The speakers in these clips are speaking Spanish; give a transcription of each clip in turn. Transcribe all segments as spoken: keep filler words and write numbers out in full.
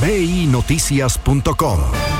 b i noticias punto com.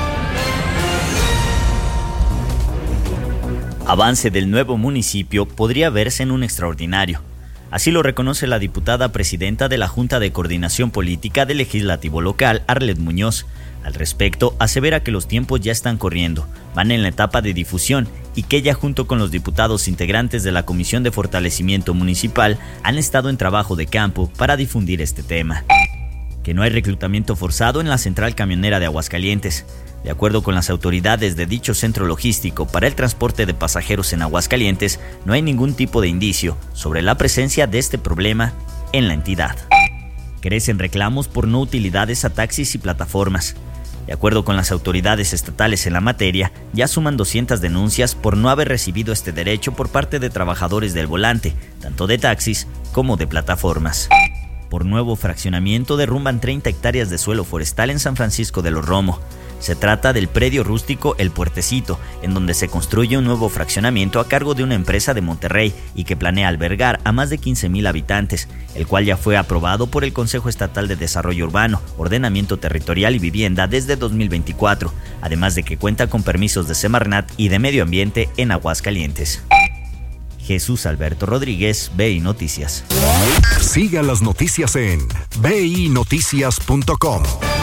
Avance del nuevo municipio podría verse en un extraordinario. Así lo reconoce la diputada presidenta de la Junta de Coordinación Política del Legislativo Local, Arlet Muñoz. Al respecto, asevera que los tiempos ya están corriendo, van en la etapa de difusión y que ella junto con los diputados integrantes de la Comisión de Fortalecimiento Municipal han estado en trabajo de campo para difundir este tema. Que no hay reclutamiento forzado en la central camionera de Aguascalientes. De acuerdo con las autoridades de dicho centro logístico para el transporte de pasajeros en Aguascalientes, no hay ningún tipo de indicio sobre la presencia de este problema en la entidad. Crecen reclamos por no utilidades a taxis y plataformas. De acuerdo con las autoridades estatales en la materia, ya suman doscientas denuncias por no haber recibido este derecho por parte de trabajadores del volante, tanto de taxis como de plataformas. Por nuevo fraccionamiento derrumban treinta hectáreas de suelo forestal en San Francisco de los Romo. Se trata del predio rústico El Puertecito, en donde se construye un nuevo fraccionamiento a cargo de una empresa de Monterrey y que planea albergar a más de quince mil habitantes, el cual ya fue aprobado por el Consejo Estatal de Desarrollo Urbano, Ordenamiento Territorial y Vivienda desde dos mil veinticuatro, además de que cuenta con permisos de Semarnat y de Medio Ambiente en Aguascalientes. Jesús Alberto Rodríguez, B I Noticias. Siga las noticias en b i noticias punto com.